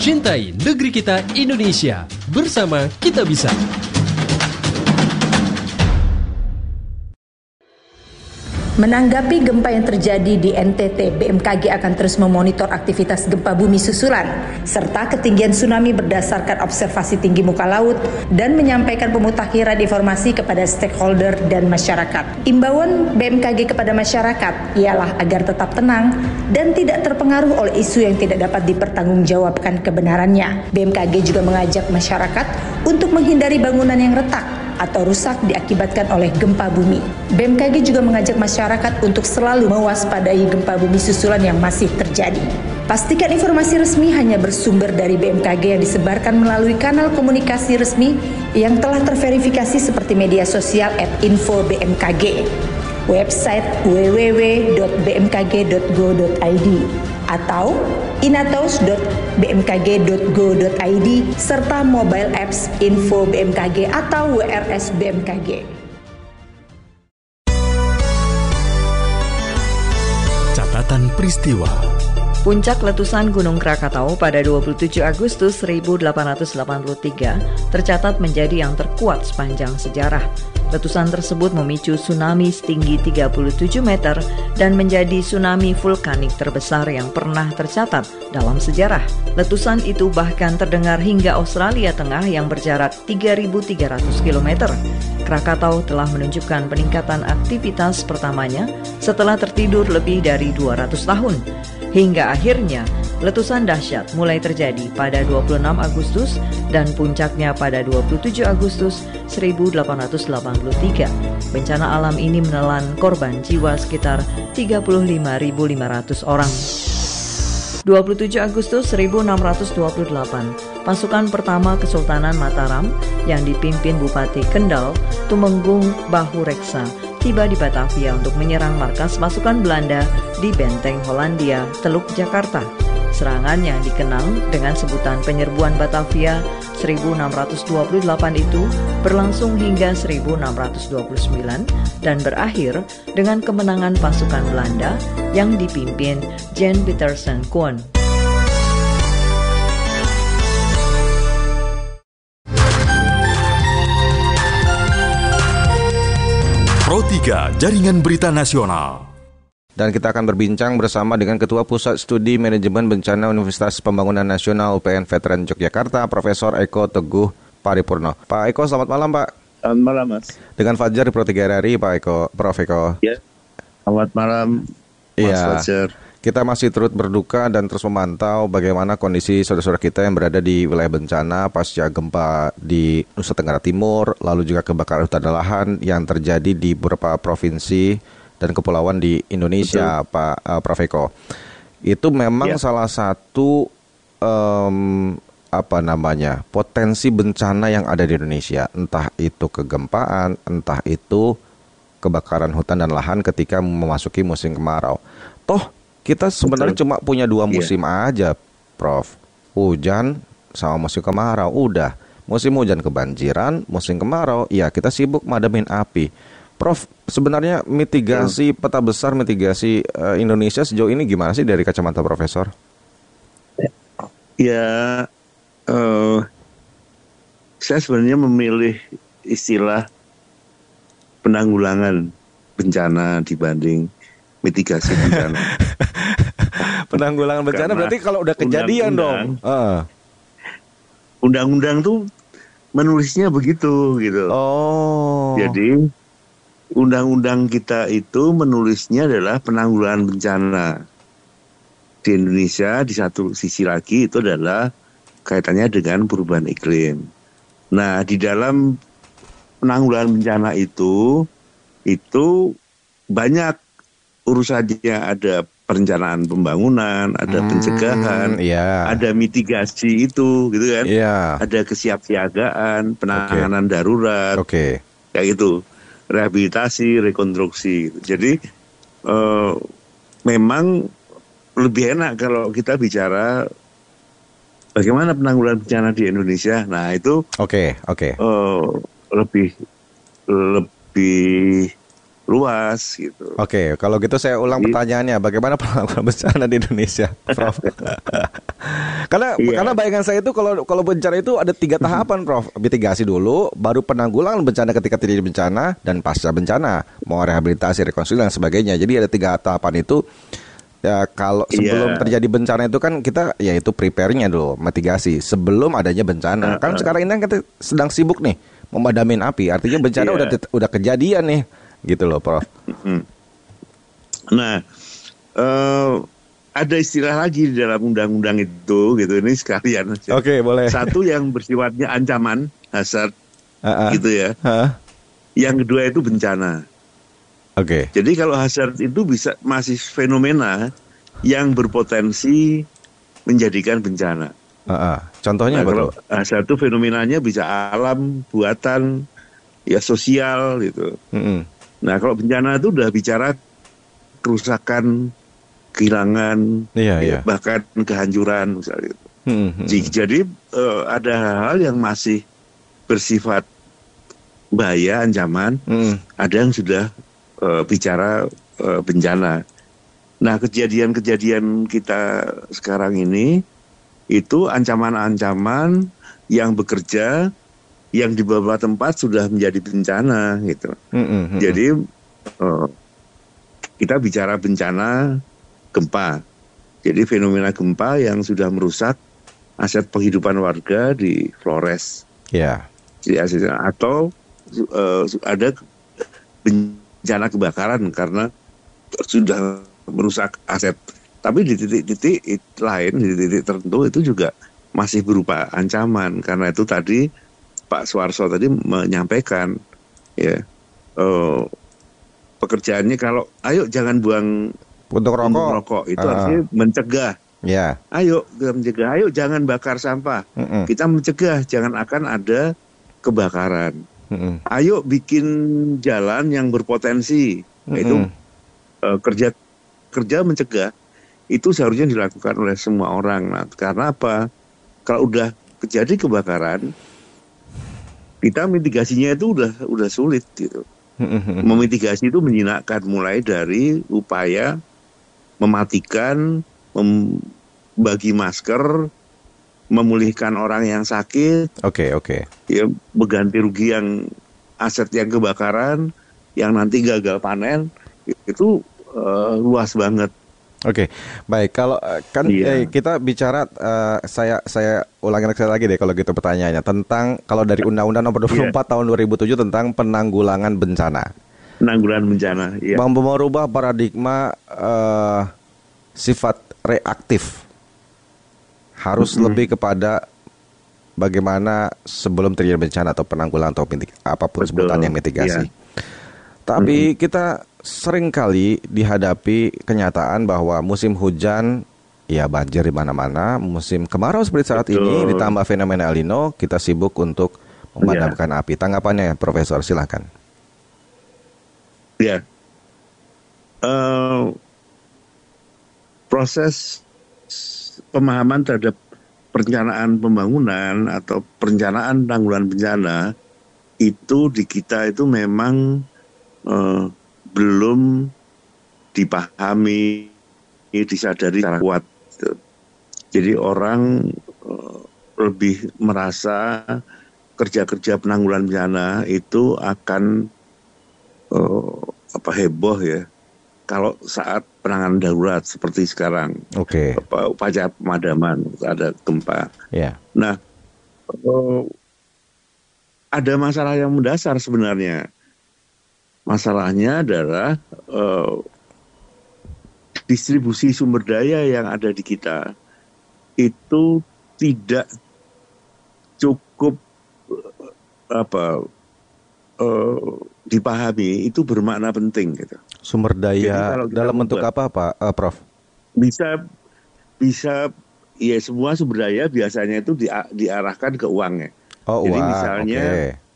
Cintai negeri kita Indonesia. Bersama kita bisa. Menanggapi gempa yang terjadi di NTT, BMKG akan terus memonitor aktivitas gempa bumi susulan serta ketinggian tsunami berdasarkan observasi tinggi muka laut dan menyampaikan pemutakhiran informasi kepada stakeholder dan masyarakat. Imbauan BMKG kepada masyarakat ialah agar tetap tenang dan tidak terpengaruh oleh isu yang tidak dapat dipertanggungjawabkan kebenarannya. BMKG juga mengajak masyarakat untuk menghindari bangunan yang retak atau rusak diakibatkan oleh gempa bumi. BMKG juga mengajak masyarakat untuk selalu mewaspadai gempa bumi susulan yang masih terjadi. Pastikan informasi resmi hanya bersumber dari BMKG yang disebarkan melalui kanal komunikasi resmi yang telah terverifikasi seperti media sosial @info-bmkg, website www.bmkg.go.id atau inatos.bmkg.go.id serta mobile apps Info BMKG atau WRS BMKG. Catatan peristiwa. Puncak letusan Gunung Krakatau pada 27 Agustus 1883 tercatat menjadi yang terkuat sepanjang sejarah. Letusan tersebut memicu tsunami setinggi 37 meter dan menjadi tsunami vulkanik terbesar yang pernah tercatat dalam sejarah. Letusan itu bahkan terdengar hingga Australia Tengah yang berjarak 3.300 km. Krakatau telah menunjukkan peningkatan aktivitas pertamanya setelah tertidur lebih dari 200 tahun. Hingga akhirnya, letusan dahsyat mulai terjadi pada 26 Agustus dan puncaknya pada 27 Agustus 1883. Bencana alam ini menelan korban jiwa sekitar 35.500 orang. 27 Agustus 1628, pasukan pertama Kesultanan Mataram yang dipimpin Bupati Kendal, Tumenggung Bahureksa, tiba di Batavia untuk menyerang markas pasukan Belanda di Benteng Hollandia, Teluk Jakarta. Serangan yang dikenal dengan sebutan Penyerbuan Batavia 1628 itu berlangsung hingga 1629 dan berakhir dengan kemenangan pasukan Belanda yang dipimpin Jan Pietersen Koen. Pro 3 Jaringan Berita Nasional. Dan kita akan berbincang bersama dengan Ketua Pusat Studi Manajemen Bencana Universitas Pembangunan Nasional UPN Veteran Yogyakarta, Profesor Eko Teguh Paripurno. Pak Eko, selamat malam Pak. Selamat malam Mas. Dengan Fajar di Pro 3 RRI, Pak Eko, Prof Eko. Ya. Selamat malam Mas Fajar. Kita masih turut berduka dan terus memantau bagaimana kondisi saudara-saudara kita yang berada di wilayah bencana pasca gempa di Nusa Tenggara Timur, lalu juga kebakaran hutan dan lahan yang terjadi di beberapa provinsi dan kepulauan di Indonesia. Betul. Pak Prof Eko. Itu memang salah satu potensi bencana yang ada di Indonesia, entah itu kegempaan, entah itu kebakaran hutan dan lahan ketika memasuki musim kemarau. Toh kita sebenarnya cuma punya dua musim aja, Prof. Hujan sama musim kemarau. Udah, musim hujan kebanjiran, musim kemarau, ya kita sibuk madamin api. Prof, sebenarnya peta besar mitigasi Indonesia sejauh ini gimana sih dari kacamata Profesor? Ya, saya sebenarnya memilih istilah penanggulangan bencana dibanding mitigasi bencana. Penanggulangan bencana berarti kalau udah kejadian dong. Undang-undang tuh menulisnya begitu gitu. Oh. Jadi undang-undang kita itu menulisnya adalah penanggulangan bencana. Di Indonesia di satu sisi lagi itu adalah kaitannya dengan perubahan iklim. Nah, di dalam penanggulangan bencana itu banyak urusannya, ada perencanaan pembangunan, ada pencegahan, ada mitigasi itu, gitu kan? Ada kesiapsiagaan, penanganan darurat, kayak gitu, rehabilitasi, rekonstruksi. Jadi memang lebih enak kalau kita bicara bagaimana penanggulangan bencana di Indonesia. Nah itu lebih luas gitu. Oke, kalau gitu saya ulang pertanyaannya, bagaimana penanggulangan bencana di Indonesia, Prof? Karena bayangan saya itu kalau bencana itu ada 3 tahapan, Prof. Mitigasi dulu, baru penanggulangan bencana ketika terjadi bencana, dan pasca bencana mau rehabilitasi, rekonstruksi dan sebagainya. Jadi ada 3 tahapan itu. Ya, kalau sebelum terjadi bencana itu kan kita yaitu prepare-nya dulu, mitigasi sebelum adanya bencana. Kan sekarang ini kita sedang sibuk nih memadamin api. Artinya bencana udah kejadian nih, gitu loh, Prof. Nah, ada istilah lagi di dalam undang-undang itu, gitu. Ini sekalian. Oke, boleh. Satu yang bersifatnya ancaman, hazard, gitu ya. Yang kedua itu bencana. Oke. Jadi kalau hazard itu masih fenomena yang berpotensi menjadikan bencana. Contohnya apa? Kalau hazard itu fenomenanya bisa alam, buatan, ya sosial gitu. Nah kalau bencana itu udah bicara kerusakan, kehilangan, bahkan kehancuran misalnya. Jadi ada hal-hal yang masih bersifat bahaya, ancaman, ada yang sudah bicara bencana. Nah, kejadian-kejadian kita sekarang ini itu ancaman-ancaman yang bekerja, yang di beberapa tempat sudah menjadi bencana gitu. Jadi kita bicara bencana gempa. Jadi fenomena gempa yang sudah merusak aset penghidupan warga di Flores. Atau ada bencana kebakaran karena sudah merusak aset. Tapi di titik-titik lain, di titik tertentu itu juga masih berupa ancaman. Karena itu tadi Pak Suarso tadi menyampaikan, pekerjaannya kalau ayo jangan buang puntung rokok, itu artinya mencegah. Ayo kita mencegah, ayo jangan bakar sampah. Kita mencegah jangan akan ada kebakaran. Ayo bikin jalan yang berpotensi. Itu kerja mencegah itu seharusnya dilakukan oleh semua orang. Nah, karena apa? Kalau udah terjadi kebakaran, kita mitigasinya itu udah sulit gitu. Memitigasi itu menjinakkan, mulai dari upaya mematikan, membagi masker, memulihkan orang yang sakit, ya mengganti rugi yang aset yang kebakaran, yang nanti gagal panen, itu luas banget. Baik. Kalau kan kita bicara, saya ulangi lagi deh kalau gitu pertanyaannya tentang kalau dari Undang-Undang Nomor 24 Tahun 2007 tentang penanggulangan bencana. Penanggulangan bencana, merubah paradigma sifat reaktif. Harus lebih kepada bagaimana sebelum terjadi bencana atau penanggulangan atau apapun sebutannya mitigasi. Tapi kita sering kali dihadapi kenyataan bahwa musim hujan ya banjir di mana-mana, musim kemarau seperti saat ini ditambah fenomena El Nino, kita sibuk untuk memadamkan api. Tanggapannya, Profesor, silakan. Proses pemahaman terhadap perencanaan pembangunan atau perencanaan tanggulangan bencana itu di kita itu memang belum dipahami, disadari secara kuat. Jadi orang lebih merasa kerja-kerja penanggulangan bencana itu akan heboh ya kalau saat penanganan darurat seperti sekarang. Upaya pemadaman, ada gempa. Nah, ada masalah yang mendasar sebenarnya. Masalahnya adalah distribusi sumber daya yang ada di kita itu tidak cukup dipahami, itu bermakna penting gitu. Sumber daya dalam bentuk apa, Prof? Bisa ya, semua sumber daya biasanya itu diarahkan ke uangnya. Jadi misalnya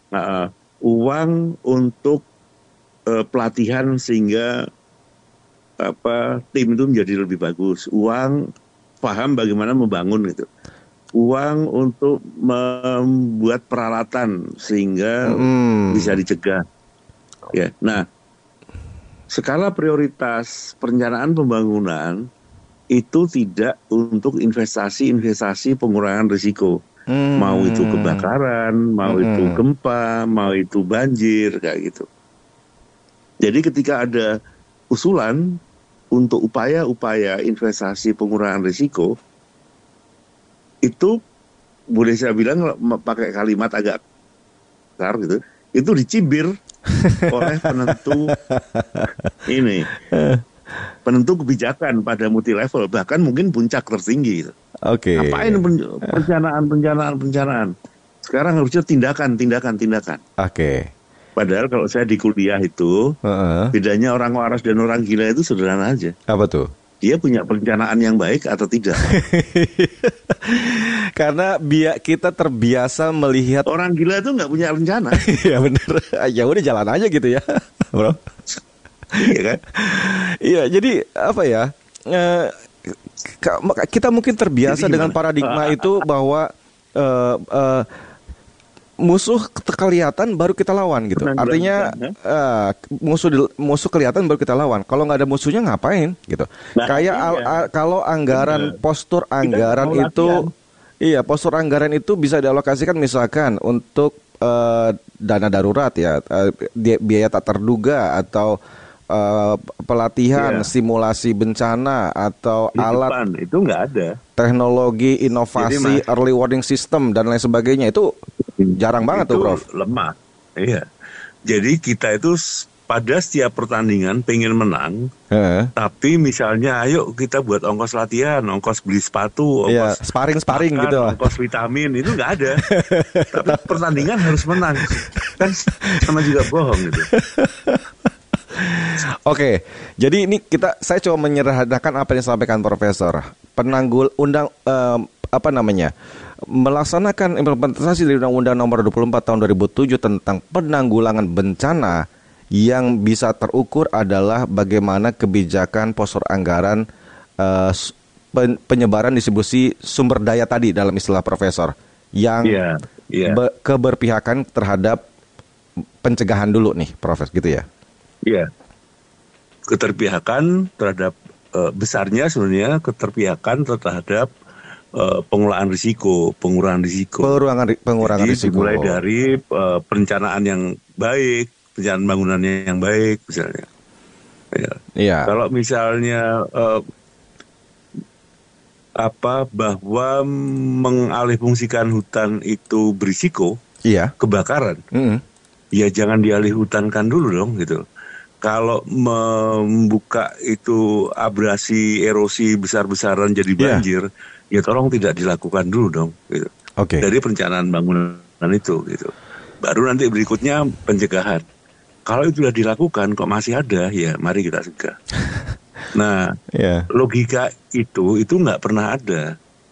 uang untuk pelatihan sehingga tim itu menjadi lebih bagus. Uang paham bagaimana membangun gitu. Uang untuk membuat peralatan sehingga bisa dicegah. Nah, skala prioritas perencanaan pembangunan itu tidak untuk investasi pengurangan risiko. Mau itu kebakaran, mau itu gempa, mau itu banjir, kayak gitu. Jadi ketika ada usulan untuk upaya-upaya investasi pengurangan risiko, itu boleh saya bilang pakai kalimat agak besar gitu, itu dicibir oleh penentu kebijakan pada multi level, bahkan mungkin puncak tertinggi gitu. Oke. Ngapain perencanaan? Sekarang harusnya tindakan. Oke. Padahal kalau saya di kuliah itu, bedanya orang waras dan orang gila itu sederhana aja. Apa tuh? Dia punya perencanaan yang baik atau tidak? Karena kita terbiasa melihat orang gila itu nggak punya rencana. Iya benar. Ya udah jalan aja gitu ya, bro. Iya kan? Iya, jadi apa ya? Kita mungkin terbiasa dengan paradigma itu bahwa musuh kelihatan baru kita lawan gitu. Artinya musuh kelihatan baru kita lawan. Kalau nggak ada musuhnya ngapain gitu. Kalau anggaran postur anggaran itu, postur anggaran itu bisa dialokasikan misalkan untuk dana darurat ya, biaya tak terduga atau pelatihan, simulasi bencana atau alat itu nggak ada. Teknologi, inovasi, early warning system dan lain sebagainya itu jarang banget tuh, Prof. Lemah. Iya. Jadi kita itu pada setiap pertandingan pengen menang, tapi misalnya ayo kita buat ongkos latihan, ongkos beli sepatu, ongkos sparring gitu, ongkos vitamin, itu nggak ada. Tapi pertandingan harus menang, kan sama juga bohong gitu. Oke, jadi ini saya coba menyederhanakan apa yang disampaikan Profesor. Melaksanakan implementasi dari Undang-Undang Nomor 24 Tahun 2007 tentang penanggulangan bencana yang bisa terukur adalah bagaimana kebijakan postur anggaran penyebaran distribusi sumber daya tadi dalam istilah Profesor yang keberpihakan terhadap pencegahan dulu nih, Profesor, gitu ya? Iya, keterpihakan terhadap besarnya sebenarnya keterpihakan terhadap pengurangan risiko. Pengurangan Jadi, risiko. Mulai dari perencanaan yang baik, perencanaan bangunannya yang baik misalnya. Iya. Kalau misalnya bahwa mengalihfungsikan hutan itu berisiko, kebakaran, ya jangan dialihhutankan dulu dong gitu. Kalau membuka itu abrasi, erosi besar-besaran jadi banjir, ya tolong tidak dilakukan dulu dong gitu. Dari perencanaan bangunan itu gitu. Baru nanti berikutnya pencegahan. Kalau itu sudah dilakukan kok masih ada, ya mari kita cegah. Nah, logika itu nggak pernah ada.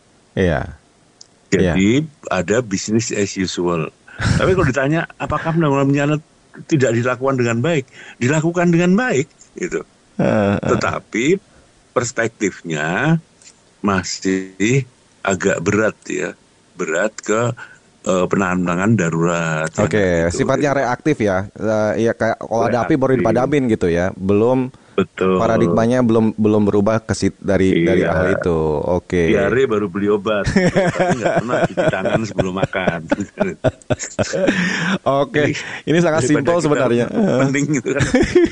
Jadi ada business as usual. Tapi kalau ditanya apakah penanggulangan bencana tidak dilakukan dengan baik, dilakukan dengan baik gitu. Tetapi perspektifnya masih agak berat ke penanganan darurat. Sifatnya reaktif ya. Kayak kalau ada api baru dipadamin gitu ya. Betul. Paradigmanya belum berubah dari hal itu. Diare baru beli obat. Tapi nggak pernah cuci tangan sebelum makan. Ini sangat simpel sebenarnya. Penting gitu kan.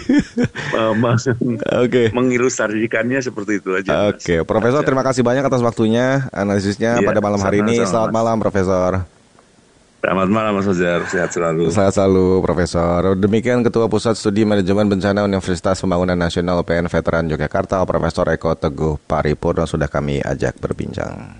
Mengilustrasikannya seperti itu aja. Profesor, terima kasih banyak atas waktunya, analisisnya pada malam hari ini. Selamat malam, Profesor. Selamat malam Mas Fajar, sehat selalu. Sehat selalu, Profesor. Demikian Ketua Pusat Studi Manajemen Bencana Universitas Pembangunan Nasional UPN Veteran Yogyakarta, Profesor Eko Teguh Paripurno, sudah kami ajak berbincang.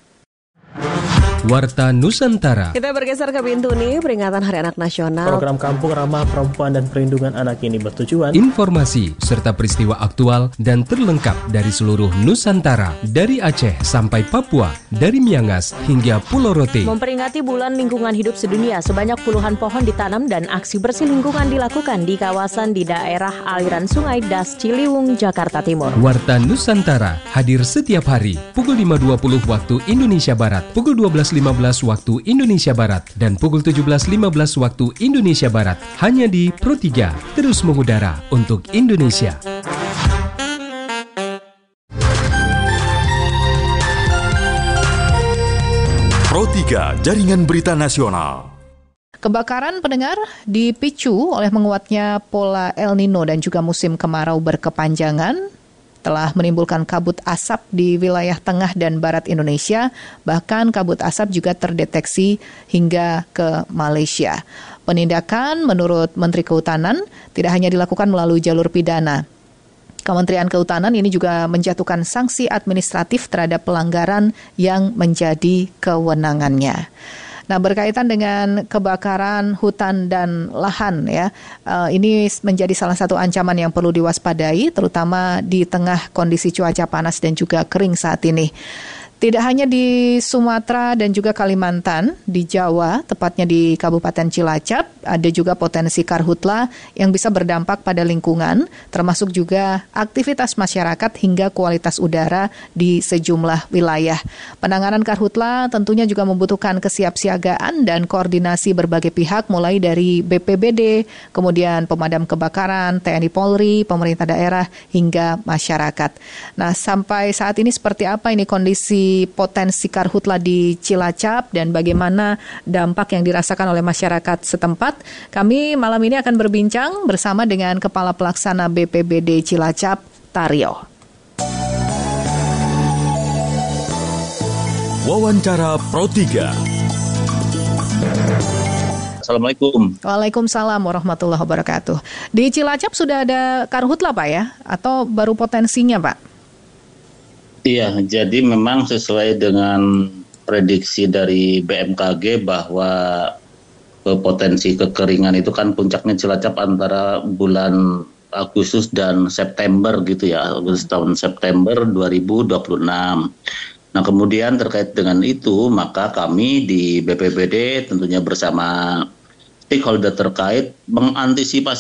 Warta Nusantara. Kita bergeser ke pintu nih, peringatan Hari Anak Nasional. Program Kampung Ramah Perempuan dan Perlindungan Anak ini bertujuan informasi serta peristiwa aktual dan terlengkap dari seluruh Nusantara, dari Aceh sampai Papua, dari Miangas hingga Pulau Rote. Memperingati Bulan Lingkungan Hidup Sedunia, sebanyak puluhan pohon ditanam dan aksi bersih lingkungan dilakukan di kawasan di daerah aliran Sungai Das Ciliwung, Jakarta Timur. Warta Nusantara hadir setiap hari pukul 5.20 waktu Indonesia Barat, pukul 12.15 waktu Indonesia Barat, dan pukul 17.15 waktu Indonesia Barat, hanya di Pro 3, terus mengudara untuk Indonesia. Pro 3 Jaringan Berita Nasional. Kebakaran pendengar dipicu oleh menguatnya pola El Nino dan juga musim kemarau berkepanjangan telah menimbulkan kabut asap di wilayah tengah dan barat Indonesia. Bahkan kabut asap juga terdeteksi hingga ke Malaysia. Penindakan menurut Menteri Kehutanan tidak hanya dilakukan melalui jalur pidana. Kementerian Kehutanan ini juga menjatuhkan sanksi administratif terhadap pelanggaran yang menjadi kewenangannya. Nah, berkaitan dengan kebakaran hutan dan lahan ya, ini menjadi salah satu ancaman yang perlu diwaspadai, terutama di tengah kondisi cuaca panas dan juga kering saat ini. Tidak hanya di Sumatera dan juga Kalimantan, di Jawa, tepatnya di Kabupaten Cilacap, ada juga potensi karhutla yang bisa berdampak pada lingkungan, termasuk juga aktivitas masyarakat hingga kualitas udara di sejumlah wilayah. Penanganan karhutla tentunya juga membutuhkan kesiapsiagaan dan koordinasi berbagai pihak, mulai dari BPBD, kemudian pemadam kebakaran, TNI Polri, pemerintah daerah, hingga masyarakat. Nah, sampai saat ini seperti apa ini kondisi potensi karhutla di Cilacap dan bagaimana dampak yang dirasakan oleh masyarakat setempat? Kami malam ini akan berbincang bersama dengan Kepala Pelaksana BPBD Cilacap, Taryo. Wawancara Pro 3. Assalamualaikum. Waalaikumsalam warahmatullahi wabarakatuh. Di Cilacap sudah ada karhutla Pak ya? Atau baru potensinya Pak? Iya, jadi memang sesuai dengan prediksi dari BMKG bahwa potensi kekeringan itu kan puncaknya Cilacap antara bulan Agustus dan September gitu ya, Agustus tahun September 2026. Nah, kemudian terkait dengan itu, maka kami di BPBD tentunya bersama stakeholder terkait mengantisipasi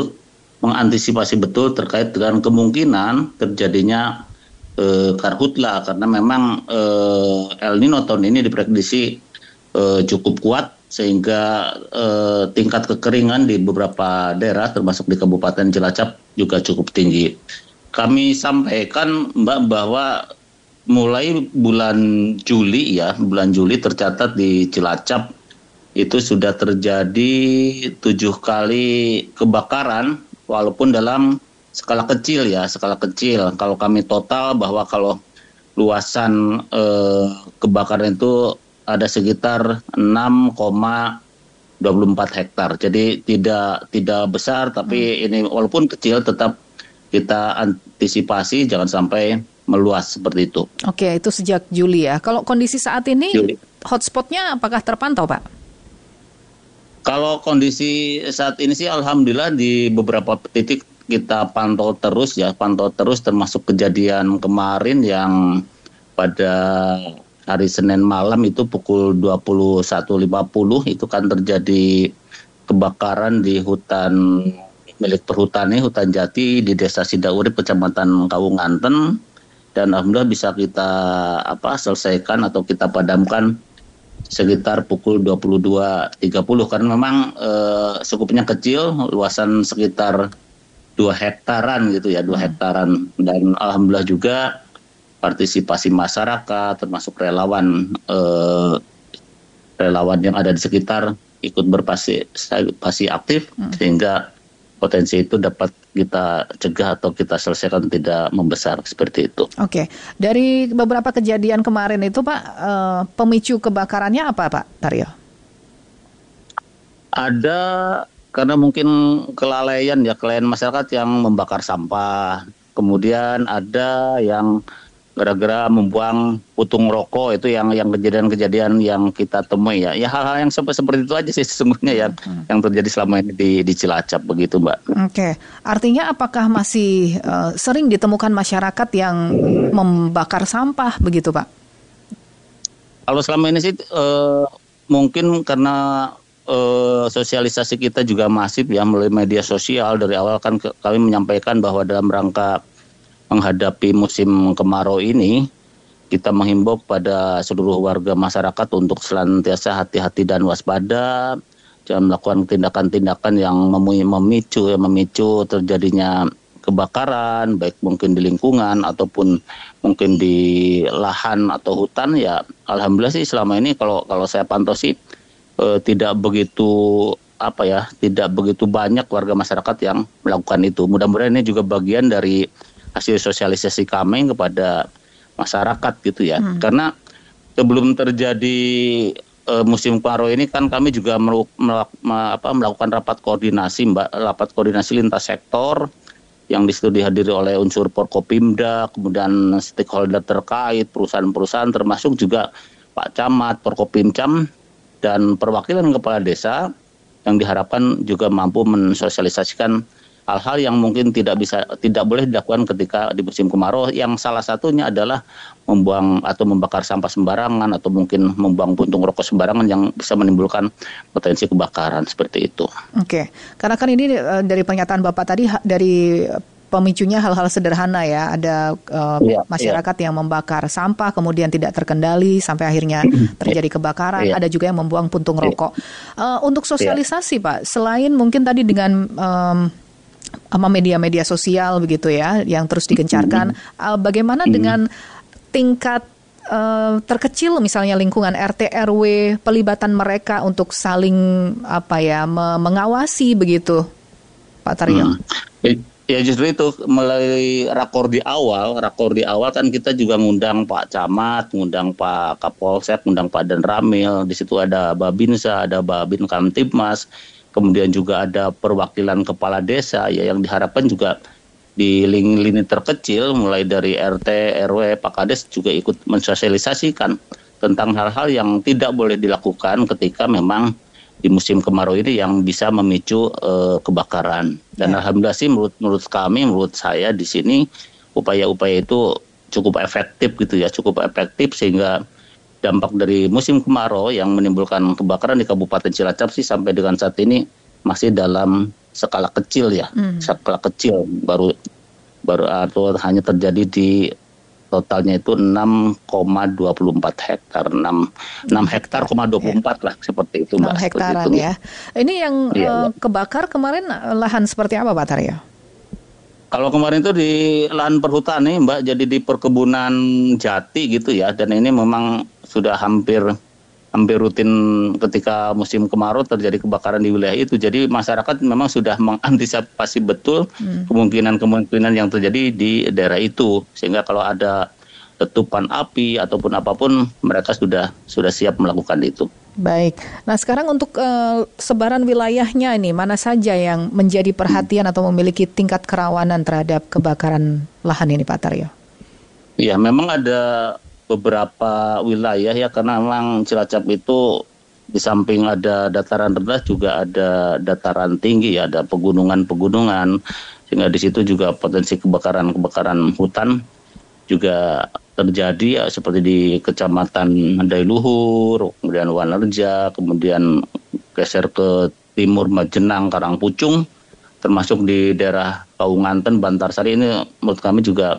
betul terkait dengan kemungkinan terjadinya karhutla, karena memang El Nino tahun ini diprediksi cukup kuat sehingga tingkat kekeringan di beberapa daerah termasuk di Kabupaten Cilacap juga cukup tinggi. Kami sampaikan Mbak bahwa mulai bulan Juli tercatat di Cilacap itu sudah terjadi 7 kali kebakaran walaupun dalam skala kecil. Kalau kami total bahwa kalau luasan kebakaran itu ada sekitar 6,24 hektar. Jadi tidak besar, tapi ini walaupun kecil tetap kita antisipasi jangan sampai meluas seperti itu. Oke, itu sejak Juli ya. Kalau kondisi saat ini hotspotnya apakah terpantau Pak? Kalau kondisi saat ini sih alhamdulillah di beberapa titik kita pantau terus termasuk kejadian kemarin yang pada hari Senin malam itu pukul 21.50 itu kan terjadi kebakaran di hutan milik perhutani, hutan jati di Desa Sidaurip, Kecamatan Kawunganten, dan alhamdulillah bisa kita selesaikan atau kita padamkan sekitar pukul 22.30 karena memang cukupnya kecil, luasan sekitar 2 hektaran gitu ya, 2 hektaran, dan alhamdulillah juga partisipasi masyarakat termasuk relawan yang ada di sekitar ikut berpartisipasi aktif sehingga potensi itu dapat kita cegah atau kita selesaikan tidak membesar seperti itu. Oke, dari beberapa kejadian kemarin itu Pak, pemicu kebakarannya apa Pak Taryo? Ada karena mungkin kelalaian masyarakat yang membakar sampah. Kemudian ada yang gara-gara membuang putung rokok, itu yang kejadian-kejadian yang kita temui ya. Ya hal-hal yang seperti itu aja sih sesungguhnya yang terjadi selama ini di Cilacap begitu Mbak. Oke, artinya apakah masih sering ditemukan masyarakat yang membakar sampah begitu Pak? Kalau selama ini sih mungkin karena sosialisasi kita juga masif ya melalui media sosial. Dari awal kan kami menyampaikan bahwa dalam rangka menghadapi musim kemarau ini kita menghimbau pada seluruh warga masyarakat untuk senantiasa hati-hati dan waspada, jangan melakukan tindakan-tindakan yang memicu terjadinya kebakaran, baik mungkin di lingkungan ataupun mungkin di lahan atau hutan, ya alhamdulillah sih selama ini kalau saya pantau sih tidak begitu tidak begitu banyak warga masyarakat yang melakukan itu. Mudah-mudahan ini juga bagian dari hasil sosialisasi kami kepada masyarakat gitu ya. Karena sebelum terjadi musim kemarau ini kan kami juga melakukan rapat koordinasi lintas sektor yang di situ dihadiri oleh unsur Forkopimda, kemudian stakeholder terkait, perusahaan-perusahaan, termasuk juga Pak Camat, Forkopimcam, dan perwakilan kepala desa yang diharapkan juga mampu mensosialisasikan hal-hal yang mungkin tidak boleh dilakukan ketika di musim kemarau, yang salah satunya adalah membuang atau membakar sampah sembarangan atau mungkin membuang puntung rokok sembarangan yang bisa menimbulkan potensi kebakaran seperti itu. Oke, karena kan ini dari pernyataan Bapak tadi dari pemicunya hal-hal sederhana ya, ada masyarakat yang membakar sampah kemudian tidak terkendali sampai akhirnya terjadi kebakaran, ada juga yang membuang puntung rokok. Untuk sosialisasi Pak, selain mungkin tadi dengan media-media sosial begitu ya yang terus digencarkan, bagaimana dengan tingkat terkecil misalnya lingkungan RT RW, pelibatan mereka untuk saling mengawasi begitu Pak Taryo? Ya justru itu, melalui rakor di awal kan kita juga ngundang Pak Camat, ngundang Pak Kapolsek, ngundang Pak Danramil, di situ ada Babinsa, ada Babin Kamtibmas, kemudian juga ada perwakilan kepala desa ya, yang diharapkan juga di lini terkecil mulai dari RT, RW, Pak Kades juga ikut mensosialisasikan tentang hal-hal yang tidak boleh dilakukan ketika memang di musim kemarau ini yang bisa memicu kebakaran. Dan alhamdulillah sih menurut saya di sini upaya-upaya itu cukup efektif gitu ya, sehingga dampak dari musim kemarau yang menimbulkan kebakaran di Kabupaten Cilacap sih sampai dengan saat ini masih dalam skala kecil ya, skala kecil, baru atau hanya terjadi di totalnya itu 6,24 hektar, 6 hektar, 24 lah seperti itu Mbak. 6 hektaran ya. Ini yang kebakar kemarin lahan seperti apa Pak Taryo? Kalau kemarin itu di lahan perhutani Mbak, jadi di perkebunan jati gitu ya, dan ini memang sudah hampir rutin ketika musim kemarau terjadi kebakaran di wilayah itu. Jadi masyarakat memang sudah mengantisipasi betul kemungkinan yang terjadi di daerah itu, sehingga kalau ada letupan api ataupun apapun mereka sudah siap melakukan itu. Baik. Nah sekarang untuk sebaran wilayahnya ini mana saja yang menjadi perhatian atau memiliki tingkat kerawanan terhadap kebakaran lahan ini Pak Taryo? Ya memang ada beberapa wilayah ya, karena memang Cilacap itu di samping ada dataran rendah juga ada dataran tinggi ya, ada pegunungan, sehingga di situ juga potensi kebakaran hutan juga terjadi ya, seperti di Kecamatan Dailuhur, kemudian Wanerja, kemudian geser ke timur Majenang, Karangpucung, termasuk di daerah Kaunganten, Bantarsari, ini menurut kami juga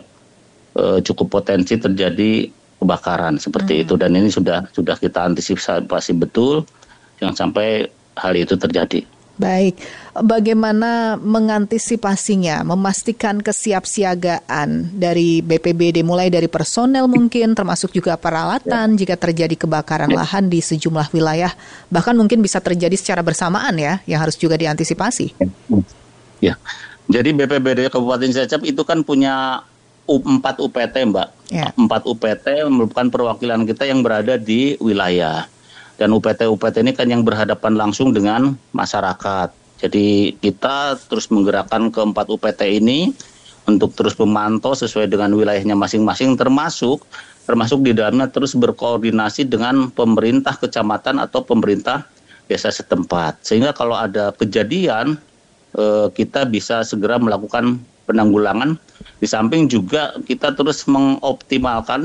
cukup potensi terjadi kebakaran seperti itu, dan ini sudah kita antisipasi betul jangan sampai hal itu terjadi. Baik, bagaimana mengantisipasinya, memastikan kesiapsiagaan dari BPBD mulai dari personel mungkin termasuk juga peralatan jika terjadi kebakaran lahan di sejumlah wilayah, bahkan mungkin bisa terjadi secara bersamaan ya, yang harus juga diantisipasi. Ya, jadi BPBD Kabupaten Cilacap itu kan punya 4 UPT Mbak, 4 UPT merupakan perwakilan kita yang berada di wilayah. Dan UPT ini kan yang berhadapan langsung dengan masyarakat. Jadi kita terus menggerakkan ke 4 UPT ini untuk terus memantau sesuai dengan wilayahnya masing-masing, termasuk di dalamnya terus berkoordinasi dengan pemerintah kecamatan atau pemerintah desa setempat. Sehingga kalau ada kejadian kita bisa segera melakukan penanggulangan. Di samping juga kita terus mengoptimalkan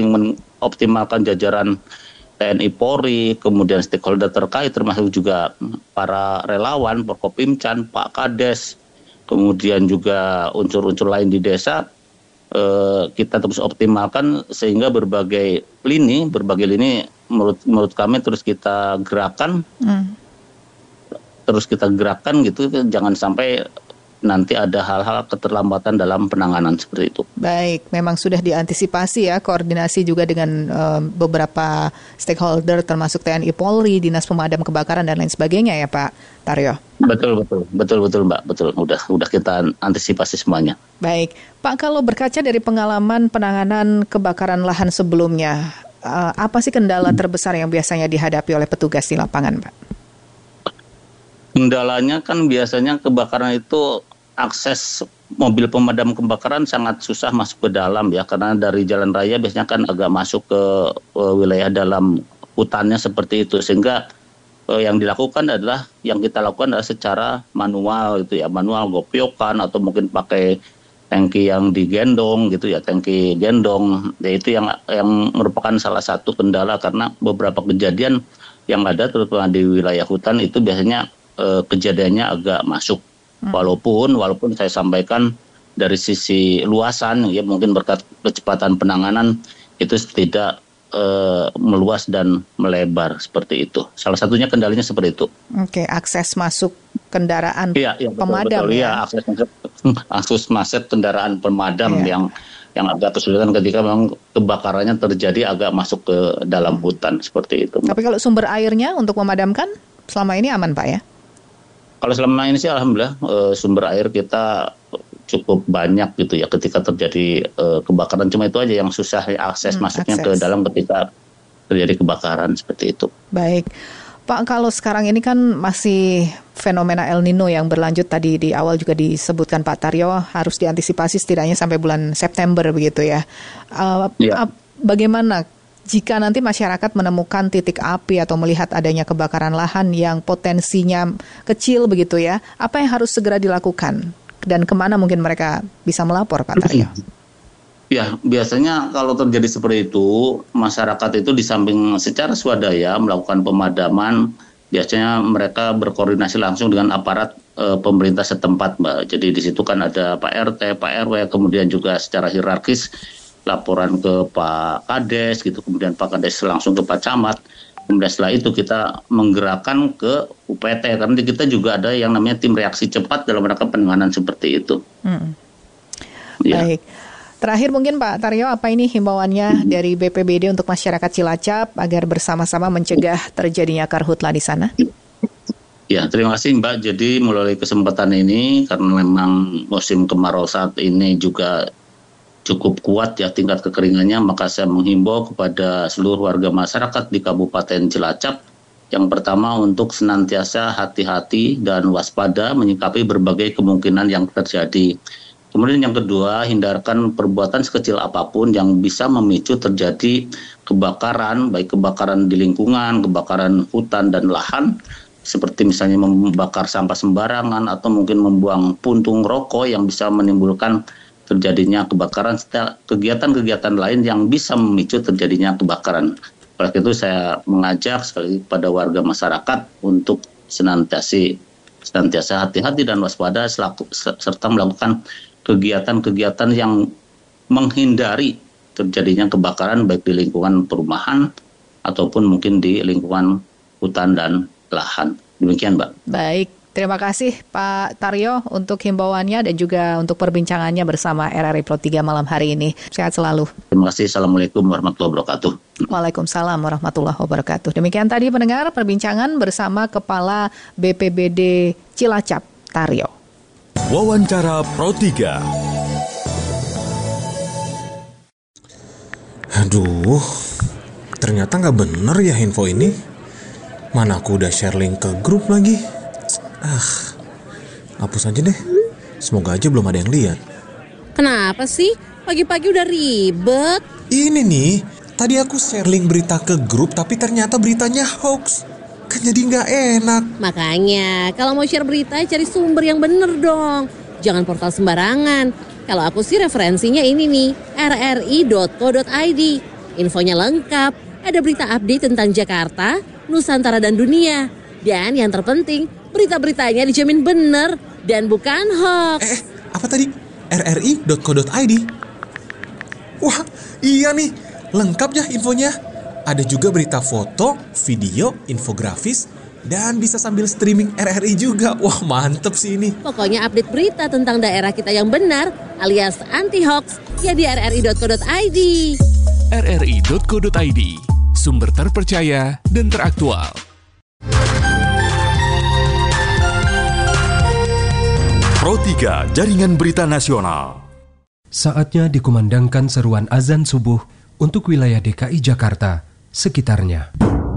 jajaran TNI Polri, kemudian stakeholder terkait termasuk juga para relawan, Forkopimcam, Pak Kades, kemudian juga unsur-unsur lain di desa, kita terus optimalkan sehingga berbagai lini menurut kami terus kita gerakan, gitu, jangan sampai nanti ada hal-hal keterlambatan dalam penanganan seperti itu. Baik, memang sudah diantisipasi ya, koordinasi juga dengan beberapa stakeholder termasuk TNI Polri, Dinas Pemadam Kebakaran dan lain sebagainya ya Pak Taryo. Betul Mbak, betul. Udah kita antisipasi semuanya. Baik, Pak, kalau berkaca dari pengalaman penanganan kebakaran lahan sebelumnya, apa sih kendala terbesar yang biasanya dihadapi oleh petugas di lapangan, Pak? Kendalanya kan biasanya kebakaran itu akses mobil pemadam kebakaran sangat susah masuk ke dalam ya, karena dari jalan raya biasanya kan agak masuk ke wilayah dalam hutannya seperti itu, sehingga yang kita lakukan adalah secara manual gitu ya, manual gopiokan atau mungkin pakai tangki yang digendong gitu ya, tangki gendong. Itu yang merupakan salah satu kendala, karena beberapa kejadian yang ada terutama di wilayah hutan itu biasanya kejadiannya agak masuk. Walaupun saya sampaikan dari sisi luasan ya, mungkin berkat kecepatan penanganan itu tidak meluas dan melebar seperti itu. Salah satunya kendalinya seperti itu. Oke, akses masuk kendaraan pemadam. Betul. Ya, akses masuk kendaraan pemadam yang agak kesulitan ketika memang kebakarannya terjadi agak masuk ke dalam hutan seperti itu. Tapi kalau sumber airnya untuk memadamkan selama ini aman Pak ya? Kalau selama ini sih alhamdulillah sumber air kita cukup banyak gitu ya ketika terjadi kebakaran. Cuma itu aja yang susah akses masuknya ke dalam ketika terjadi kebakaran seperti itu. Baik. Pak, kalau sekarang ini kan masih fenomena El Nino yang berlanjut, tadi di awal juga disebutkan Pak Taryo harus diantisipasi setidaknya sampai bulan September begitu ya. Bagaimana jika nanti masyarakat menemukan titik api atau melihat adanya kebakaran lahan yang potensinya kecil begitu ya, apa yang harus segera dilakukan dan kemana mungkin mereka bisa melapor Pak Taryo? Ya, biasanya kalau terjadi seperti itu, masyarakat itu di samping secara swadaya melakukan pemadaman, biasanya mereka berkoordinasi langsung dengan aparat pemerintah setempat, Mbak. Jadi di situ kan ada Pak RT, Pak RW, kemudian juga secara hierarkis laporan ke Pak Kades gitu, kemudian Pak Kades langsung ke Pak Camat. Kemudian setelah itu kita menggerakkan ke UPT, karena kita juga ada yang namanya tim reaksi cepat dalam rangka penanganan seperti itu. Ya. Baik. Terakhir mungkin Pak Taryo, apa ini himbauannya dari BPBD untuk masyarakat Cilacap agar bersama-sama mencegah terjadinya karhutla di sana? Ya, terima kasih Mbak. Jadi melalui kesempatan ini, karena memang musim kemarau saat ini juga cukup kuat ya tingkat kekeringannya, maka saya menghimbau kepada seluruh warga masyarakat di Kabupaten Cilacap, yang pertama untuk senantiasa hati-hati dan waspada menyikapi berbagai kemungkinan yang terjadi. Kemudian yang kedua, hindarkan perbuatan sekecil apapun yang bisa memicu terjadi kebakaran, baik kebakaran di lingkungan, kebakaran hutan dan lahan, seperti misalnya membakar sampah sembarangan atau mungkin membuang puntung rokok yang bisa menimbulkan terjadinya kebakaran, serta kegiatan-kegiatan lain yang bisa memicu terjadinya kebakaran. Oleh itu saya mengajak sekali pada warga masyarakat untuk senantiasa hati-hati dan waspada serta melakukan kegiatan-kegiatan yang menghindari terjadinya kebakaran baik di lingkungan perumahan ataupun mungkin di lingkungan hutan dan lahan. Demikian, Mbak. Baik, terima kasih Pak Taryo untuk himbauannya dan juga untuk perbincangannya bersama RRI Pro 3 malam hari ini. Sehat selalu. Terima kasih. Assalamualaikum warahmatullahi wabarakatuh. Waalaikumsalam warahmatullahi wabarakatuh. Demikian tadi pendengar perbincangan bersama Kepala BPBD Cilacap, Taryo. Wawancara Pro 3. Aduh, ternyata nggak bener ya info ini. Mana aku udah share link ke grup lagi. Hapus aja deh. Semoga aja belum ada yang lihat. Kenapa sih? Pagi-pagi udah ribet. Ini nih, tadi aku share link berita ke grup tapi ternyata beritanya hoax. Kan jadi nggak enak. Makanya, kalau mau share berita cari sumber yang bener dong. Jangan portal sembarangan. Kalau aku sih referensinya ini nih, rri.co.id. Infonya lengkap, ada berita update tentang Jakarta, Nusantara dan dunia. Dan yang terpenting, berita-beritanya dijamin bener dan bukan hoax. Apa tadi? rri.co.id? Wah, iya nih, lengkap ya infonya. Ada juga berita foto, video, infografis, Dan bisa sambil streaming RRI juga. Wah, mantep sih ini. Pokoknya update berita tentang daerah kita yang benar alias anti-hoax ya di rri.co.id. rri.co.id, sumber terpercaya dan teraktual. Pro 3 Jaringan Berita Nasional. Saatnya dikumandangkan seruan azan subuh untuk wilayah DKI Jakarta sekitarnya.